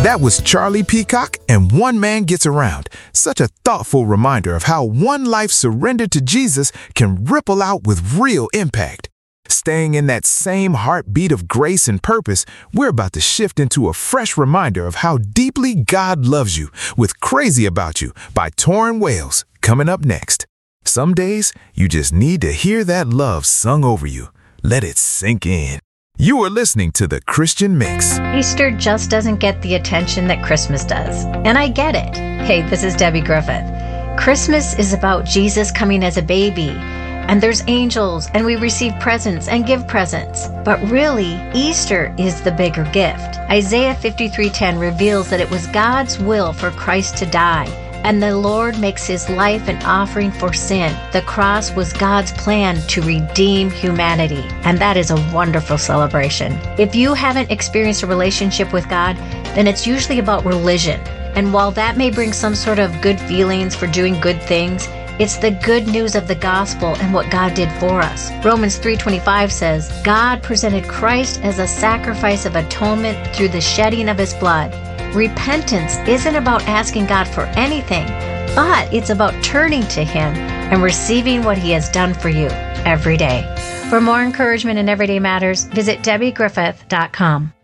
That was Charlie Peacock and One Man Gets Around. Such a thoughtful reminder of how one life surrendered to Jesus can ripple out with real impact. Staying in that same heartbeat of grace and purpose, we're about to shift into a fresh reminder of how deeply God loves you with Crazy About You by Torrin Wales, coming up next. Some days, you just need to hear that love sung over you. Let it sink in. You are listening to The Christian Mix. Easter just doesn't get the attention that Christmas does, and I get it. Hey, this is Debbie Griffith. Christmas is about Jesus coming as a baby, and there's angels, and we receive presents and give presents. But really, Easter is the bigger gift. Isaiah 53:10 reveals that it was God's will for Christ to die, and the Lord makes his life an offering for sin. The cross was God's plan to redeem humanity, and that is a wonderful celebration. If you haven't experienced a relationship with God, then it's usually about religion. And while that may bring some sort of good feelings for doing good things, it's the good news of the gospel and what God did for us. Romans 3:25 says, God presented Christ as a sacrifice of atonement through the shedding of his blood. Repentance isn't about asking God for anything, but it's about turning to him and receiving what he has done for you every day. For more encouragement in everyday matters, visit DebbieGriffith.com.